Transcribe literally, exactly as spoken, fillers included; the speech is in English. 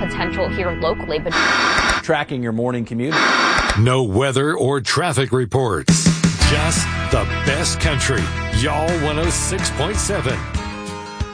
potential here locally. But tracking your morning commute. No weather or traffic reports. Just the best country. Y'all one oh six point seven.